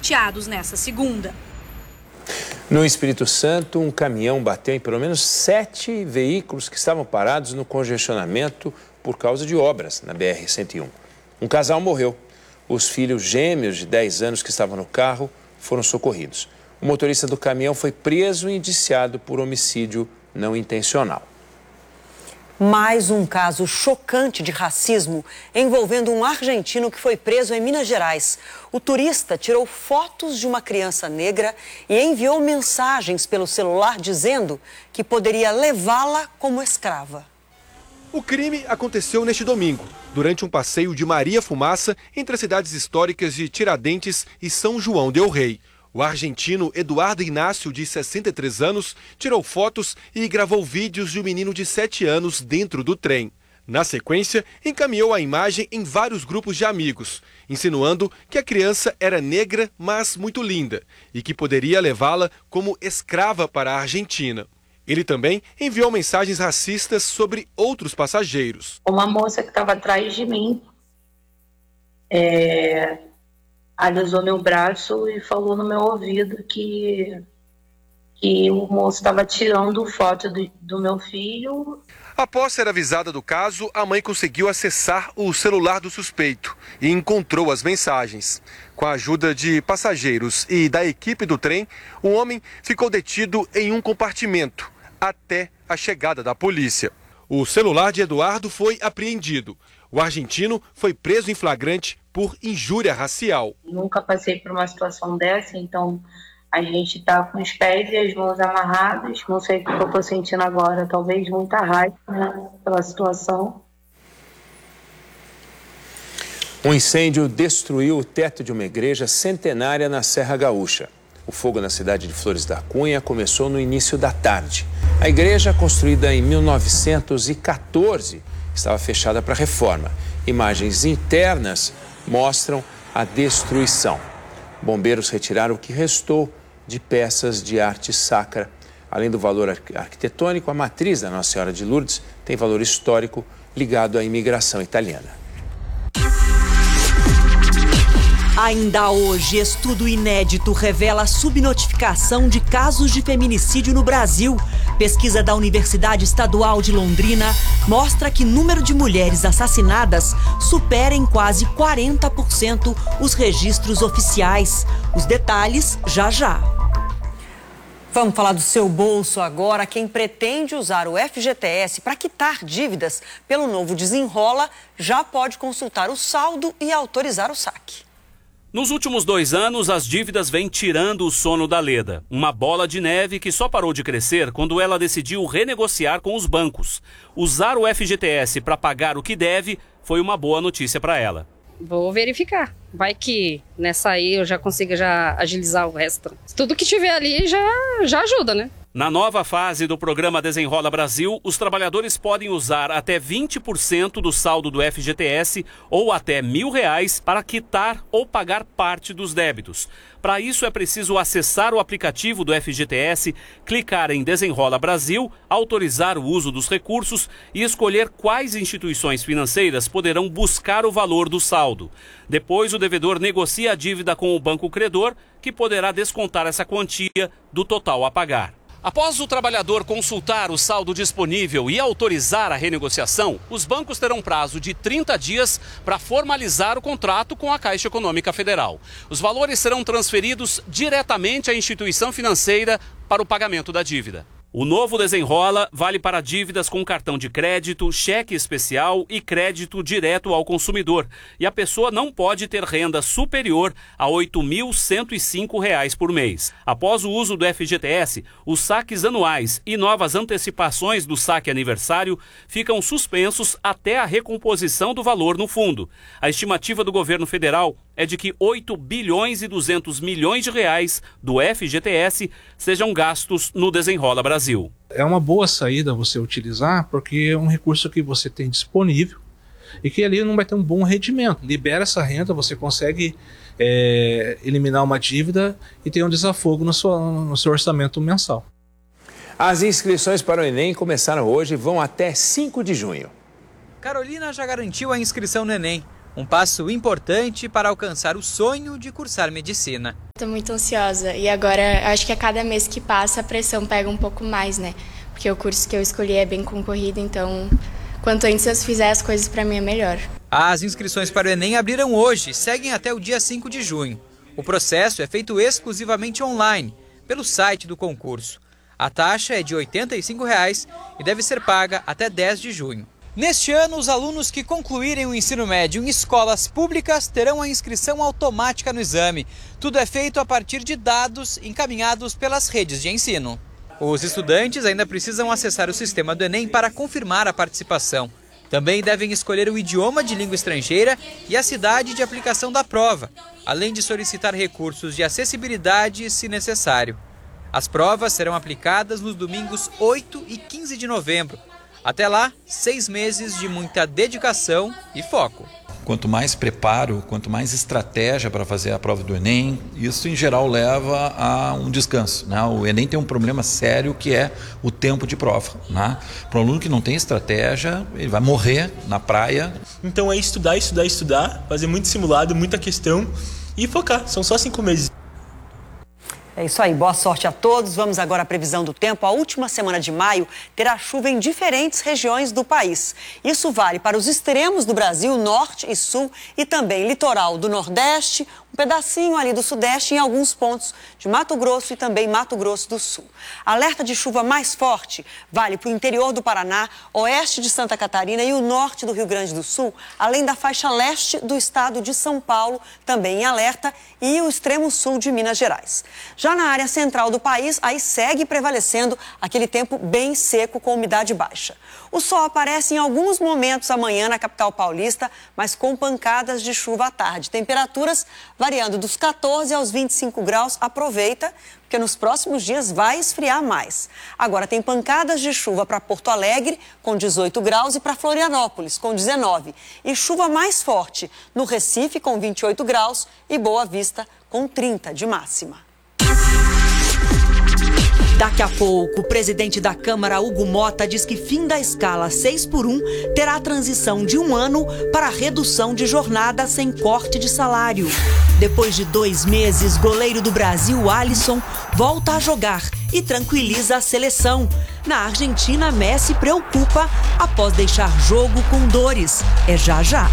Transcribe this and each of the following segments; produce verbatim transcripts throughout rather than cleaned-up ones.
sorteados nesta segunda. No Espírito Santo, um caminhão bateu em pelo menos sete veículos que estavam parados no congestionamento por causa de obras na B R cento e um. Um casal morreu. Os filhos gêmeos de dez anos que estavam no carro foram socorridos. O motorista do caminhão foi preso e indiciado por homicídio não intencional. Mais um caso chocante de racismo envolvendo um argentino que foi preso em Minas Gerais. O turista tirou fotos de uma criança negra e enviou mensagens pelo celular dizendo que poderia levá-la como escrava. O crime aconteceu neste domingo, durante um passeio de Maria Fumaça entre as cidades históricas de Tiradentes e São João del Rei. O argentino Eduardo Inácio, de sessenta e três anos, tirou fotos e gravou vídeos de um menino de sete anos dentro do trem. Na sequência, encaminhou a imagem em vários grupos de amigos, insinuando que a criança era negra, mas muito linda, e que poderia levá-la como escrava para a Argentina. Ele também enviou mensagens racistas sobre outros passageiros. Uma moça que estava atrás de mim é... alisou meu braço e falou no meu ouvido que, que o moço estava tirando foto do, do meu filho. Após ser avisada do caso, a mãe conseguiu acessar o celular do suspeito e encontrou as mensagens. Com a ajuda de passageiros e da equipe do trem, o homem ficou detido em um compartimento até a chegada da polícia. O celular de Eduardo foi apreendido. O argentino foi preso em flagrante por injúria racial. Nunca passei por uma situação dessa, então a gente está com os pés e as mãos amarrados. Não sei o que eu estou sentindo agora, talvez muita raiva, né, pela situação. Um incêndio destruiu o teto de uma igreja centenária na Serra Gaúcha. O fogo na cidade de Flores da Cunha começou no início da tarde. A igreja, construída em mil novecentos e quatorze, estava fechada para reforma. Imagens internas mostram a destruição. Bombeiros retiraram o que restou de peças de arte sacra. Além do valor arquitetônico, a matriz da Nossa Senhora de Lourdes tem valor histórico ligado à imigração italiana. Ainda hoje, estudo inédito revela a subnotificação de casos de feminicídio no Brasil. Pesquisa da Universidade Estadual de Londrina mostra que o número de mulheres assassinadas supera em quase quarenta por cento os registros oficiais. Os detalhes já já. Vamos falar do seu bolso agora. Quem pretende usar o F G T S para quitar dívidas pelo novo Desenrola já pode consultar o saldo e autorizar o saque. Nos últimos dois anos, as dívidas vêm tirando o sono da Leda. Uma bola de neve que só parou de crescer quando ela decidiu renegociar com os bancos. Usar o F G T S para pagar o que deve foi uma boa notícia para ela. Vou verificar. Vai que nessa aí eu já consiga já agilizar o resto. Tudo que tiver ali já, já ajuda, né? Na nova fase do programa Desenrola Brasil, os trabalhadores podem usar até vinte por cento do saldo do F G T S ou até mil reais para quitar ou pagar parte dos débitos. Para isso é preciso acessar o aplicativo do F G T S, clicar em Desenrola Brasil, autorizar o uso dos recursos e escolher quais instituições financeiras poderão buscar o valor do saldo. Depois o devedor negocia a dívida com o banco credor, que poderá descontar essa quantia do total a pagar. Após o trabalhador consultar o saldo disponível e autorizar a renegociação, os bancos terão prazo de trinta dias para formalizar o contrato com a Caixa Econômica Federal. Os valores serão transferidos diretamente à instituição financeira para o pagamento da dívida. O novo Desenrola vale para dívidas com cartão de crédito, cheque especial e crédito direto ao consumidor. E a pessoa não pode ter renda superior a oito mil cento e cinco reais por mês. Após o uso do F G T S, os saques anuais e novas antecipações do saque aniversário ficam suspensos até a recomposição do valor no fundo. A estimativa do governo federal é de que oito bilhões e duzentos milhões de reais do F G T S sejam gastos no Desenrola Brasil. É uma boa saída você utilizar, porque é um recurso que você tem disponível e que ali não vai ter um bom rendimento. Libera essa renda, você consegue é, eliminar uma dívida e ter um desafogo no seu, no seu orçamento mensal. As inscrições para o Enem começaram hoje e vão até cinco de junho. Carolina já garantiu a inscrição no Enem. Um passo importante para alcançar o sonho de cursar medicina. Estou muito ansiosa e agora acho que a cada mês que passa a pressão pega um pouco mais, né? Porque o curso que eu escolhi é bem concorrido, então quanto antes eu fizer as coisas para mim é melhor. As inscrições para o Enem abriram hoje e seguem até o dia cinco de junho. O processo é feito exclusivamente online, pelo site do concurso. A taxa é de oitenta e cinco reais e deve ser paga até dez de junho. Neste ano, os alunos que concluírem o ensino médio em escolas públicas terão a inscrição automática no exame. Tudo é feito a partir de dados encaminhados pelas redes de ensino. Os estudantes ainda precisam acessar o sistema do Enem para confirmar a participação. Também devem escolher o idioma de língua estrangeira e a cidade de aplicação da prova, além de solicitar recursos de acessibilidade se necessário. As provas serão aplicadas nos domingos oito e quinze de novembro. Até lá, seis meses de muita dedicação e foco. Quanto mais preparo, quanto mais estratégia para fazer a prova do Enem, isso em geral leva a um descanso, né? O Enem tem um problema sério que é o tempo de prova, né? Para um aluno que não tem estratégia, ele vai morrer na praia. Então é estudar, estudar, estudar, fazer muito simulado, muita questão e focar. São só cinco meses. É isso aí, boa sorte a todos. Vamos agora à previsão do tempo. A última semana de maio terá chuva em diferentes regiões do país. Isso vale para os extremos do Brasil, norte e sul, e também litoral do Nordeste, um pedacinho ali do Sudeste e em alguns pontos de Mato Grosso e também Mato Grosso do Sul. Alerta de chuva mais forte vale para o interior do Paraná, oeste de Santa Catarina e o norte do Rio Grande do Sul, além da faixa leste do estado de São Paulo, também em alerta, e o extremo sul de Minas Gerais. Já na área central do país, aí segue prevalecendo aquele tempo bem seco com umidade baixa. O sol aparece em alguns momentos amanhã na capital paulista, mas com pancadas de chuva à tarde. Temperaturas variando dos quatorze aos vinte e cinco graus. Aproveita, porque nos próximos dias vai esfriar mais. Agora tem pancadas de chuva para Porto Alegre, com dezoito graus, e para Florianópolis, com dezenove. E chuva mais forte no Recife, com vinte e oito graus, e Boa Vista, com trinta de máxima. Daqui a pouco, o presidente da Câmara, Hugo Mota, diz que fim da escala seis por um terá a transição de um ano para a redução de jornada sem corte de salário. Depois de dois meses, goleiro do Brasil, Alisson, volta a jogar e tranquiliza a seleção. Na Argentina, Messi preocupa após deixar jogo com dores. É já já.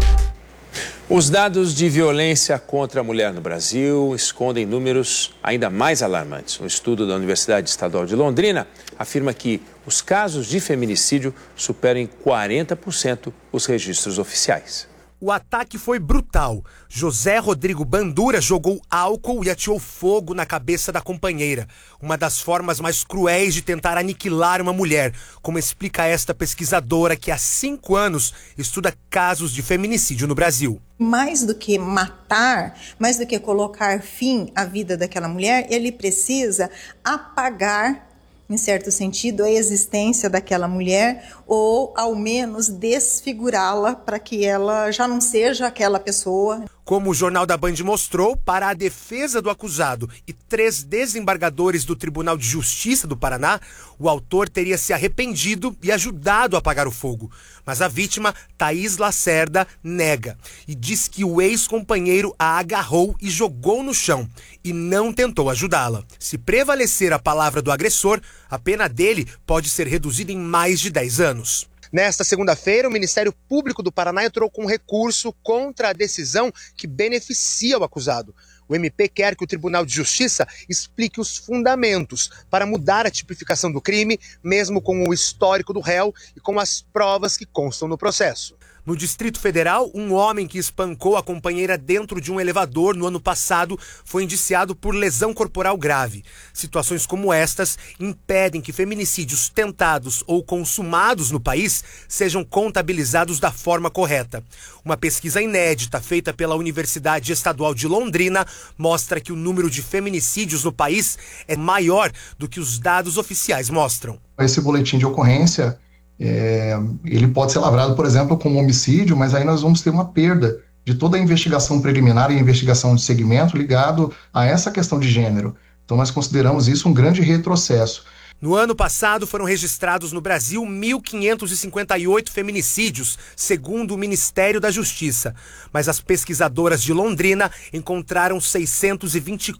Os dados de violência contra a mulher no Brasil escondem números ainda mais alarmantes. Um estudo da Universidade Estadual de Londrina afirma que os casos de feminicídio superam em quarenta por cento os registros oficiais. O ataque foi brutal. José Rodrigo Bandura jogou álcool e ateou fogo na cabeça da companheira. Uma das formas mais cruéis de tentar aniquilar uma mulher, como explica esta pesquisadora que há cinco anos estuda casos de feminicídio no Brasil. Mais do que matar, mais do que colocar fim à vida daquela mulher, ele precisa apagar, em certo sentido, a existência daquela mulher, ou ao menos desfigurá-la para que ela já não seja aquela pessoa. Como o Jornal da Band mostrou, para a defesa do acusado e três desembargadores do Tribunal de Justiça do Paraná, o autor teria se arrependido e ajudado a apagar o fogo. Mas a vítima, Thaís Lacerda, nega e diz que o ex-companheiro a agarrou e jogou no chão e não tentou ajudá-la. Se prevalecer a palavra do agressor, a pena dele pode ser reduzida em mais de dez anos. Nesta segunda-feira, o Ministério Público do Paraná entrou com um recurso contra a decisão que beneficia o acusado. O M P quer que o Tribunal de Justiça explique os fundamentos para mudar a tipificação do crime, mesmo com o histórico do réu e com as provas que constam no processo. No Distrito Federal, um homem que espancou a companheira dentro de um elevador no ano passado foi indiciado por lesão corporal grave. Situações como estas impedem que feminicídios tentados ou consumados no país sejam contabilizados da forma correta. Uma pesquisa inédita feita pela Universidade Estadual de Londrina mostra que o número de feminicídios no país é maior do que os dados oficiais mostram. Esse boletim de ocorrência É, ele pode ser lavrado, por exemplo, como homicídio, mas aí nós vamos ter uma perda de toda a investigação preliminar e investigação de segmento ligado a essa questão de gênero. Então nós consideramos isso um grande retrocesso. No ano passado, foram registrados no Brasil mil quinhentos e cinquenta e oito feminicídios, segundo o Ministério da Justiça. Mas as pesquisadoras de Londrina encontraram seiscentos e vinte e